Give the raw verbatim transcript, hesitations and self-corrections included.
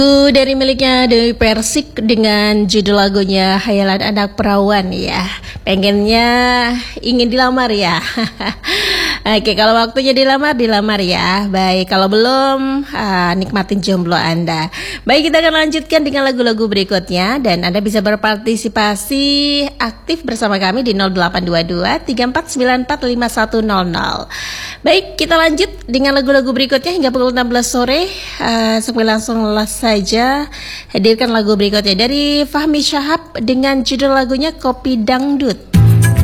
Lagu dari miliknya Dewi Persik dengan judul lagunya Hayalan Anak Perawan ya. Pengennya ingin dilamar ya. Oke, kalau waktunya dilamar, dilamar ya. Baik, kalau belum, ah, nikmatin jomblo Anda. Baik, kita akan lanjutkan dengan lagu-lagu berikutnya. Dan Anda bisa berpartisipasi aktif bersama kami di nol delapan dua dua tiga empat sembilan empat lima satu nol nol. Baik, kita lanjut dengan lagu-lagu berikutnya hingga pukul enam belas sore. Uh, Sampai langsung saja hadirkan lagu berikutnya dari Fahmi Syahab dengan judul lagunya Kopi Dangdut.